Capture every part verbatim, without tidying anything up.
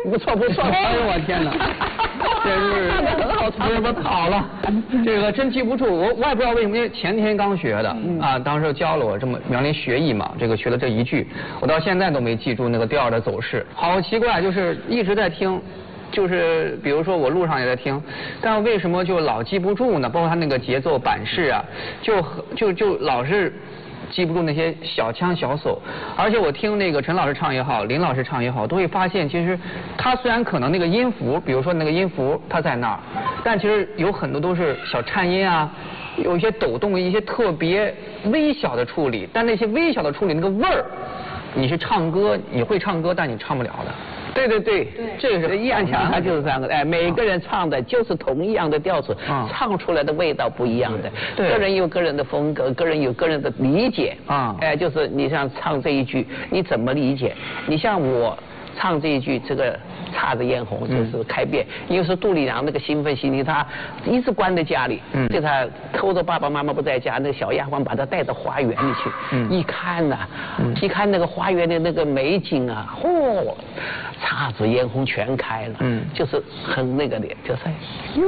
不错不错。 哎呦我天哪，真是唱的很好，唱的不好了，这个真记不住。我我也不知道为什么，因为前天刚学的啊，当时教了我这么苗林学艺嘛，这个学了这一句，我到现在都没记住那个调的走势，好奇怪，就是一直在听。就是比如说我路上也在听，但为什么就老记不住呢？包括他那个节奏板式啊，就就就老是记不住那些小腔小手。而且我听那个陈老师唱也好，林老师唱也好，都会发现其实他虽然可能那个音符，比如说那个音符它在那儿，但其实有很多都是小颤音啊，有一些抖动，一些特别微小的处理，但那些微小的处理那个味儿，你是唱歌你会唱歌，但你唱不了的。 对对对， 这个是易烊千玺他就是这样的，哎，每个人唱的就是同一样的调子，唱出来的味道不一样的，个人有个人的风格，个人有个人的理解啊，哎，就是你像唱这一句，你怎么理解？你像我唱这一句，这个姹紫嫣红就是开遍，因为是杜丽娘那个兴奋心理，她一直关在家里，嗯，就她偷着爸爸妈妈不在家，那个小丫鬟把她带到花园里去，嗯，一看呐、啊，嗯，一看那个花园的那个美景啊，嚯、哦，姹紫嫣红全开了，嗯，就是很那个的，就是原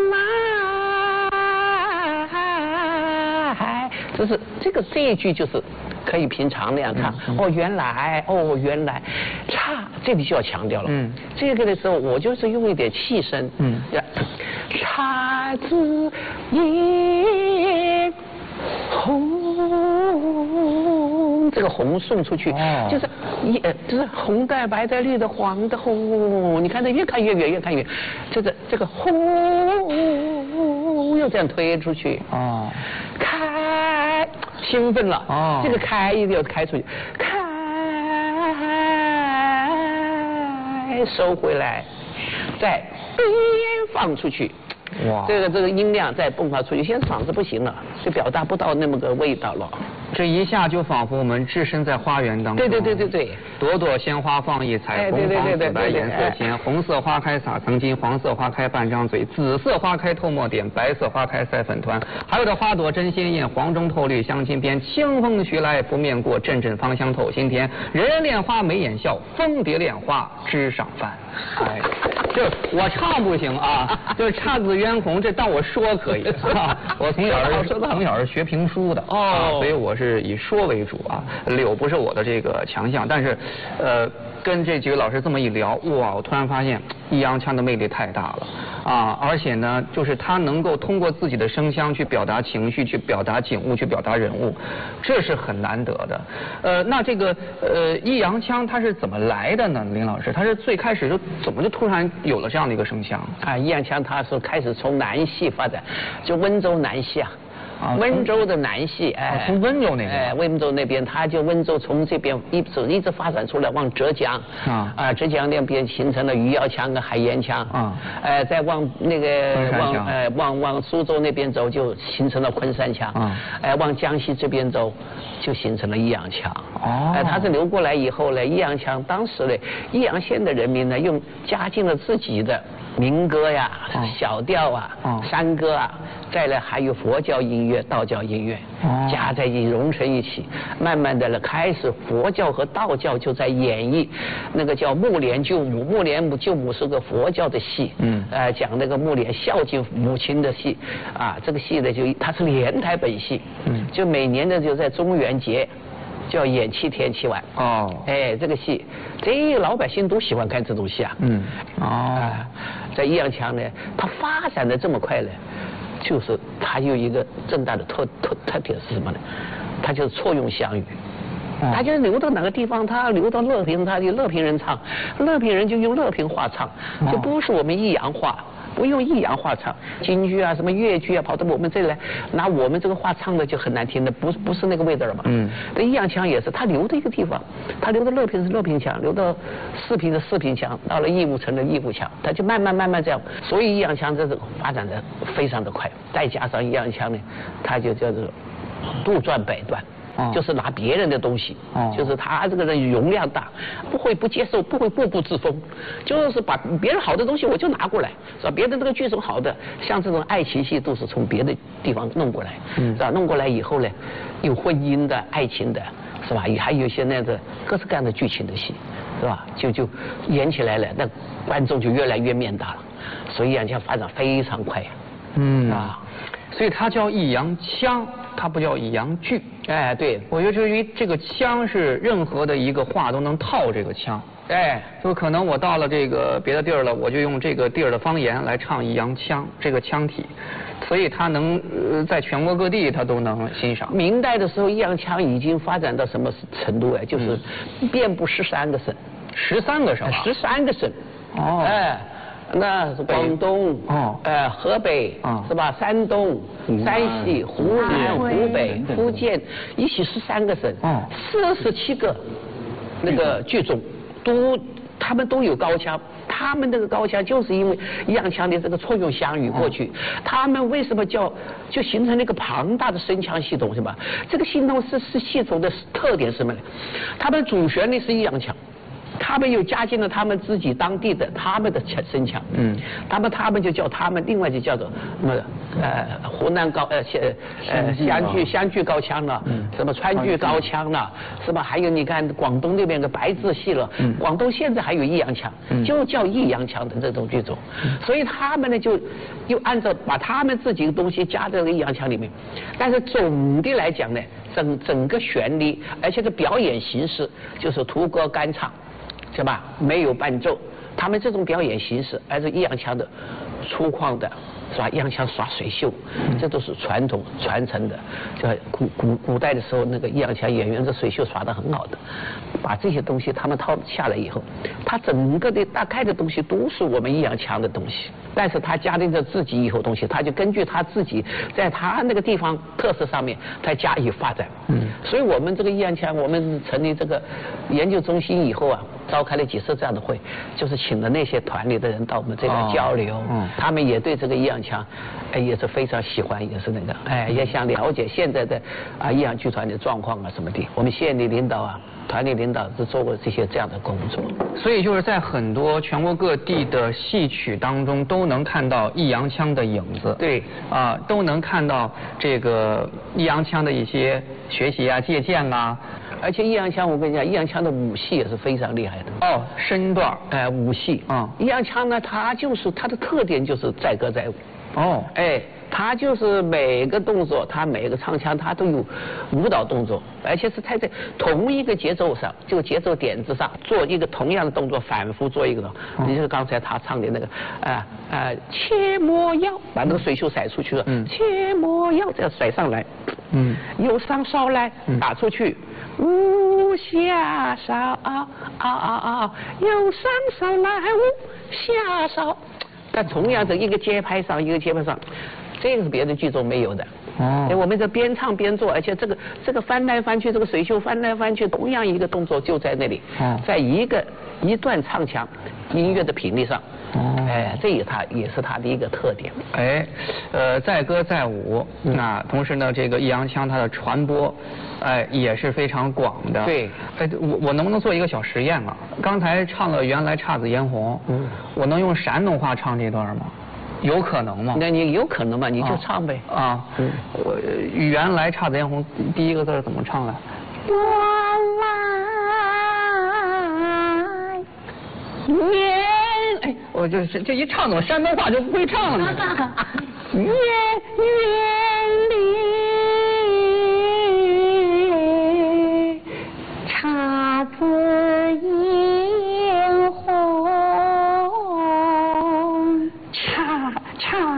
来，就是这个这一句就是可以平常那样唱，嗯、哦，原来，哦，原来，姹，这里就要强调了，嗯，这个的时候我就是用一点气声，嗯，姹紫嫣红，这个红送出去，哦、就是一呃，就是红的、白的、绿的、黄的、红，你看这越看越远，越看越，就是这个红又这样推出去，哦，开，兴奋了，哦，这个开一定要开出去，开，收回来，再边放出去。哇，这个这个音量再迸发出去，现在嗓子不行了，就表达不到那么个味道了。这一下就仿佛我们置身在花园当中。对对对对对，朵朵鲜花放异彩，红黄紫白颜色鲜，红色花开洒层金，黄色花开半张嘴，紫色花开透墨点，白色花开赛粉团。还有这花朵真鲜艳，黄中透绿香金边，清风徐来拂面过，阵阵芳香透心田。人人恋花眉眼笑，蜂蝶恋花枝上翻。哎，就我唱不行啊，就是姹紫嫣红，这当我说可以啊。我从小是从小是学评书的哦，所以我是以说为主啊。柳不是我的这个强项，但是，呃，跟这几位老师这么一聊，哇，我突然发现易烊千的魅力太大了啊！而且呢，就是他能够通过自己的声腔去表达情绪，去表达景物，去表达人物，这是很难得的。呃，那这个呃易烊千他是怎么来的呢？林老师，他是最开始就怎么就突然有了这样的一个声腔啊？易烊千他是开始从南戏发展，就温州南戏啊。啊、温州的南戏，哎， 从温州那边， 哎，温州那边，他就温州从这边一直一直发展出来，往浙江，啊，啊，浙江那边形成了余姚腔跟海盐腔，啊，哎，再往那个往哎往往苏州那边走，就形成了昆山腔，啊，哎，往江西这边走，就形成了易烊腔，哦，哎，他是流过来以后呢，易烊腔当时呢，易阳县的人民呢，用加进了自己的民歌呀、哦、小调啊、哦、山歌啊，再来还有佛教音乐、道教音乐，哦、加在一起融成一起，慢慢的呢，开始佛教和道教就在演绎那个叫木莲救母，木莲救母是个佛教的戏，嗯，呃，讲那个木莲孝敬母亲的戏，啊，这个戏呢就它是连台本戏，嗯，就每年呢就在中元节。叫演七天七晚哦，哎，这个戏，这老百姓都喜欢看这种戏啊。嗯，哦，啊、在易烊千呢，他发展的这么快呢，就是他有一个正大的特特特点是什么呢？他就是错用湘语。哦、他就流到哪个地方，他流到乐平，他就乐平人唱，乐平人就用乐平话唱，就不是我们易阳话。不用易阳话唱，京剧啊，什么越剧啊，跑到我们这里来，拿我们这个话唱的就很难听的，不不是那个味道了嘛。嗯。这易烊千也是，他留的一个地方，他留到乐平是乐平腔，留到四平是四平腔，到了义乌成了义乌腔，他就慢慢慢慢这样，所以易烊千这个发展的非常的快，再加上易烊千呢，他就叫做杜撰百段。就是拿别人的东西，哦、就是他这个人容量大，不会不接受，不会固步自封，就是把别人好的东西我就拿过来，是吧？别的这个剧种好的，像这种爱情戏都是从别的地方弄过来，嗯、是吧？弄过来以后呢，有婚姻的、爱情的，是吧？也还有一些那个各式各样的剧情的戏， 是吧？就就演起来了，那观众就越来越面大了，所以易烊千发展非常快呀。 嗯啊，所以它叫易烊腔，它不叫易烊剧。 哎，对， 我觉得至于这个腔是任何的一个话都能套这个腔。 哎， 就可能我到了这个别的地儿了，我就用这个地儿的方言来唱易烊腔这个腔体，所以它能呃在全国各地它都能欣赏。 明代的时候，易烊腔已经发展到什么程度哎？就是遍布十三个省， 十三个省， 十三个省。哦，哎。那是广东，哦，呃，河北，哦，是吧？山东、山西、湖南、湖北、福建，一起十三个省，哦，四十七个那个剧种，都他们都有高腔，他们这个高腔就是因为易烊腔的这个错用湘语过去，他们为什么叫就形成了一个庞大的声腔系统，是吧？这个系统是是系统的特点是什么呢？他们主旋律是易烊腔。他们又加进了他们自己当地的他们的声腔，嗯，他们他们就叫他们，另外就叫做什么呃湖南高呃呃湘剧湘剧高腔了，嗯，什么川剧高腔了，是吧？还有你看广东那边的白字戏了，嗯，广东现在还有易烊腔，嗯，就叫易烊腔的这种剧种，所以他们呢就又按照把他们自己的东西加在这个易烊腔里面，但是总的来讲呢，整整个旋律，而且这表演形式就是徒歌干唱。是吧？没有伴奏，他们这种表演形式，而是易烊腔的粗犷的，是吧？易烊腔耍水袖，这都是传统传承的。就古古古代的时候，那个易烊腔演员这水袖耍得很好的，把这些东西他们套下来以后，他整个的大概的东西都是我们易烊腔的东西，但是他加进了自己以后东西，他就根据他自己在他那个地方特色上面，他加以发展。嗯，所以我们这个易烊腔，我们成立这个研究中心以后啊。召开了几次这样的会，就是请了那些团里的人到我们这边交流，哦嗯、他们也对这个易烊腔，哎也是非常喜欢，也是那个，哎也想了解现在的啊易烊剧团的状况啊什么的。我们县里领导啊，团里领导是做过这些这样的工作。 所以就是在很多全国各地的戏曲当中，都能看到易烊腔的影子。 对， 啊、呃，都能看到这个易烊腔的一些学习啊、借鉴啊。 而且易烊腔，我跟你讲，易烊腔的武戏也是非常厉害的。 哦，身段， 哎、呃，武戏啊，易烊腔呢，它就是它的特点就是载歌载舞。 哦， 哎，它就是每个动作，它每个唱腔，它都有舞蹈动作，而且是它在同一个节奏上，这个节奏点子上做一个同样的动作，反复做一个。哦、你就是刚才他唱的那个，啊、呃、啊，切莫要把那个水袖甩出去了，嗯，切莫要这样甩上来，嗯，由上梢来打出去。无下梢啊啊啊，由上梢来无下梢，但同样的一个节拍上，一个节拍上，这个是别的剧种没有的。哦，我们这边唱边做，而且这个这个翻来翻去，这个水袖翻来翻去，同样一个动作就在那里，哦、在一个一段唱腔音乐的频率上。哦，哎，这也它也是它的一个特点。 哎，呃，载歌载舞，嗯、那同时呢，这个易烊腔它的传播，哎，也是非常广的。 对， 哎，我我能不能做一个小实验啊？刚才唱了原来姹紫嫣红，嗯，我能用山东话唱这段吗？有可能吗？ 那你有可能吗？你就唱呗。 啊，啊嗯，我原来姹紫嫣红第一个字怎么唱来？原来原。哎，我就是这一唱，我山东话就不会唱了。原原里姹紫嫣红，姹姹。